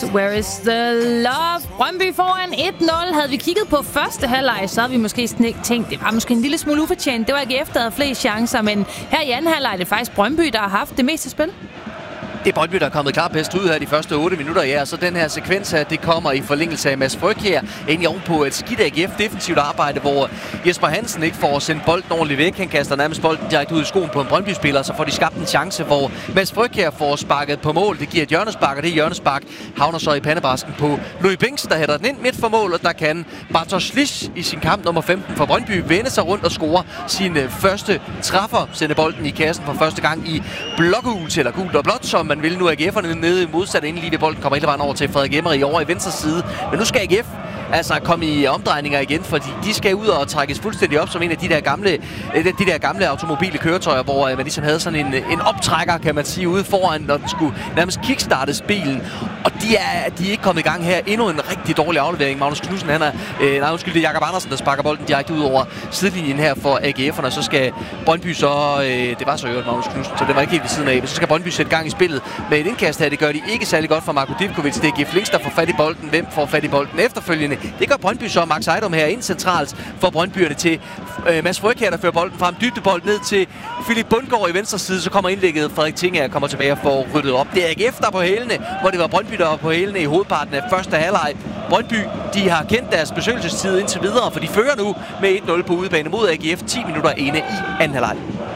Where is the love? Brøndby foran 1-0. Havde vi kigget på første halvleg, så havde vi måske tænkt, det var måske en lille smule ufortjent. Det var AGF, der havde flest chancer, men her i anden halvleg er det faktisk Brøndby, der har haft det meste spil. Det er Brøndby, der er kommet klart bedst ud her de første 8 minutter. Ja, så den her sekvens her, det kommer i forlængelse af Mads Frygkjær. Egentlig ovenpå et skidt AGF defensivt arbejde, hvor Jesper Hansen ikke får sendt bolden ordentligt væk. Han kaster nærmest bolden direkte ud i skoen på en Brøndby-spiller, så får de skabt en chance, hvor Mads Frygkjær får sparket på mål. Det giver et hjørnespark, og det hjørnespark havner så i pandebrasken på Louis Binks, der hætter den ind midt for mål, og der kan Bartosz Slisz i sin kamp nummer 15 for Brøndby vende sig rundt og score sin første træffer, sende bolden i kassen for første gang i blågult eller gult og blåt, som man vil. Nu er AGF'erne nede i modsat ende lige ved bolden, kommer hele vejen over til Frederik Emery over i venstre side. Men nu skal AGF altså komme i omdrejninger igen, fordi de skal ud og trækkes fuldstændig op som en af de der gamle automobile køretøjer, hvor man ligesom havde sådan en optrækker, kan man sige, ude foran, når den skulle nærmest kickstartes bilen. Og de er ikke kommet i gang her. Endnu en rigtig dårlig aflevering. Magnus Knudsen, det er Jakob Andersen, der sparker bolden direkte ud over sidelinjen her for AGF'erne. Så skal Brøndby så, det var så øvrigt Magnus Knudsen, så det var ikke helt ved siden af, men så skal Brøndby sætte gang i spillet med et indkast her. Det gør de ikke særlig godt for Marko Divkovic. Det er GF Links, der får fat i bolden. Hvem får fat i bolden efterfølgende? Det gør Brøndby så. Max Ejdom her ind centralt for Brøndbyerne til Mads Frygkjær, der fører bolden frem. Dybdebold ned til Philip Bundgaard i venstre side. Så kommer indlægget. Frederik Tingager kommer tilbage og får ryddet op. Det er AGF, der på hælene, hvor det var Brøndby, der var på hælene i hovedparten af første halvleg. Brøndby, de har kendt deres besøgelsestid indtil videre, for de fører nu med 1-0 på udebane mod AGF 10 minutter inde i anden halvleg.